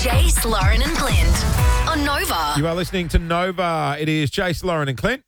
Jace, Lauren and Clint on Nova. You are listening to Nova. It is Jace, Lauren and Clint.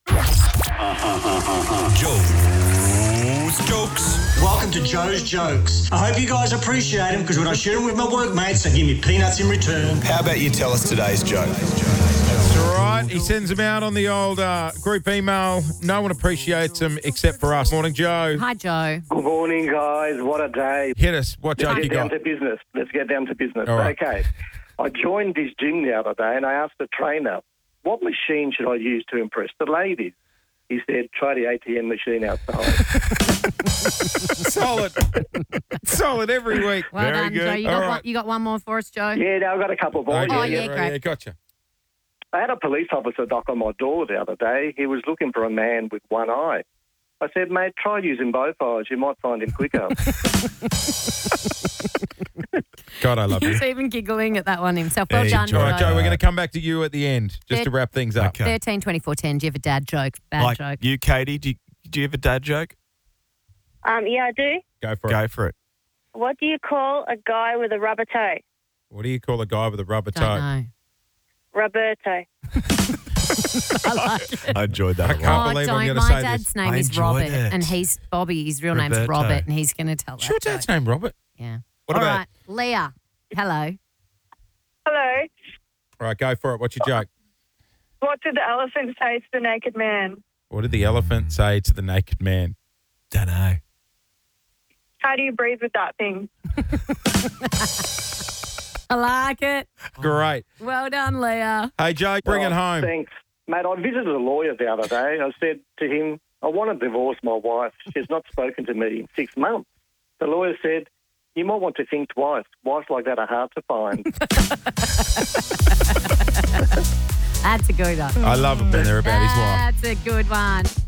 Joe's Jokes. Welcome to Joe's Jokes. I hope you guys appreciate them because when I share them with my workmates, they give me peanuts in return. How about you tell us today's joke? That's all right. He sends them out on the old group email. No one appreciates them except for us. Morning, Joe. Hi, Joe. Good morning, guys. What a day. Hit us. What joke you got? Let's get down to business. All right. Okay. I joined this gym the other day and I asked the trainer, what machine should I use to impress the ladies? He said, try the ATM machine outside. Solid every week. Well Very done, good. Joe. You got one more for us, Joe? Yeah, no, I've got a couple more. Oh, yeah, great. Yeah, gotcha. I had a police officer knock on my door the other day. He was looking for a man with one eye. I said, mate, try using both eyes. You might find him quicker. God, I love you. He's even giggling at that one himself. Well Hey, done, Joe. All right, Joe. Joe, we're going to come back to you at the end just to wrap things up. Okay. 13, 24, 10. Do you have a dad joke? Bad joke? You, Katie, do you have a dad joke? Yeah, I do. Go for it. Go for it. What do you call a guy with a rubber toe? What do you call a guy with a rubber Don't toe? know. Roberto. I like it. I enjoyed that I a can't lot. believe I'm don't. gonna My say dad's this. name I is enjoyed Robert, it. and he's Bobby. His real name's Roberto. Robert, and he's going to tell that. Sure, dad's name, Robert. Yeah. What All about? right, Leah. Hello. Hello. All right, go for it. What's your joke? What did the elephant say to the naked man? What did the elephant say to the naked man? Don't know. How do you breathe with that thing? I like it. Great. Well done, Leah. Hey, Joe, bring it home. Thanks. Mate, I visited a lawyer the other day. I said to him, I want to divorce my wife. She's not spoken to me in 6 months. The lawyer said, you might want to think twice. Wives like that are hard to find. That's a good one. I love it when they're about his wife. That's a good one.